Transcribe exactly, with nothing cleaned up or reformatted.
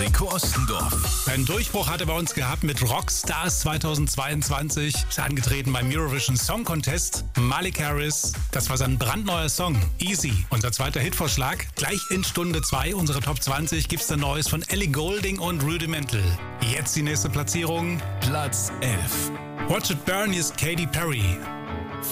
Rico Ostendorf. Einen Durchbruch hat er bei uns gehabt mit Rockstars zweitausendzweiundzwanzig. Ist angetreten beim Eurovision Song Contest. Malik Harris, das war sein brandneuer Song, Easy. Unser zweiter Hitvorschlag. Gleich in Stunde zwei, unsere Top zwanzig, gibt's dann Neues von Ellie Goulding und Rudimental. Jetzt die nächste Platzierung. Platz elf. Watch It Burn ist Katy Perry.